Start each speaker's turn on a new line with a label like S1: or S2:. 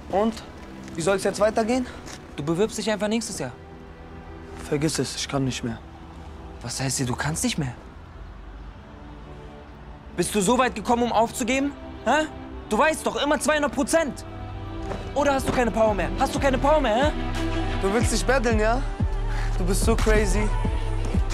S1: Und? Wie soll es jetzt weitergehen?
S2: Du bewirbst dich einfach nächstes Jahr.
S1: Vergiss es, ich kann nicht mehr.
S2: Was heißt hier, du kannst nicht mehr? Bist du so weit gekommen, um aufzugeben? Hä? Du weißt doch, immer 200%. Oder hast du keine Power mehr? Hast du keine Power mehr, hä?
S1: Du willst dich betteln, ja? Du bist so crazy.